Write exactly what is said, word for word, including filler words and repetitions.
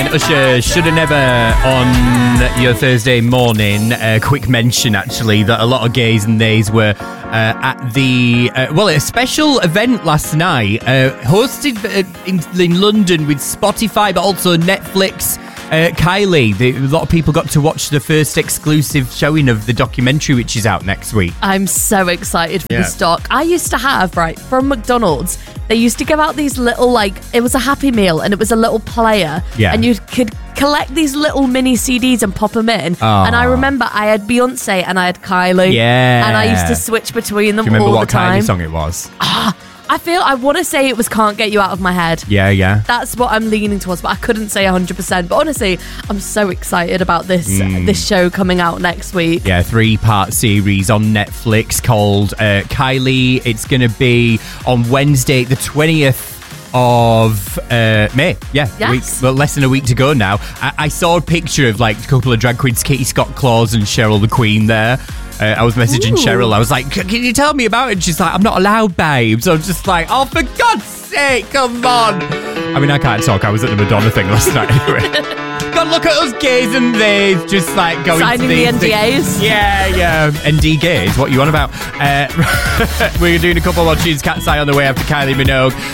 playing Usher, Shoulda Never on your Thursday morning. A quick mention, actually, that a lot of gays and theys were uh, at the, uh, well, a special event last night, uh, hosted uh, in, in London with Spotify, but also Netflix. Uh, Kylie, the, a lot of people got to watch the first exclusive showing of the documentary, which is out next week. I'm so excited for Yeah. this doc. I used to have, right, from McDonald's, they used to give out these little, like, it was a Happy Meal and it was a little player. Yeah. And you could collect these little mini C Ds and pop them in. Oh. And I remember I had Beyonce and I had Kylie. Yeah. And I used to switch between them Do you remember all what the time. Kylie song it was? I feel, I want to say it was Can't Get You Out of My Head. Yeah, yeah. That's what I'm leaning towards, but I couldn't say one hundred percent. But honestly, I'm so excited about this Mm. this show coming out next week. Yeah, three-part series on Netflix called uh, Kylie. It's going to be on Wednesday, the twentieth of uh, May. Yeah, Yes. week, well, less than a week to go now. I, I saw a picture of like a couple of drag queens, Kitty Scott Claus and Cheryl the Queen there. Uh, I was messaging Ooh. Cheryl. I was like, can you tell me about it? And she's like, I'm not allowed, babe. So I'm just like, oh, for God's sake, come on. I mean, I can't talk. I was at the Madonna thing last night anyway. God, look at us gays and theys just like going Signing to the these N D As. things. Yeah, yeah. N D gays, what you on about? Uh, we're doing a couple more tunes. Cat's Eye on the way after Kylie Minogue.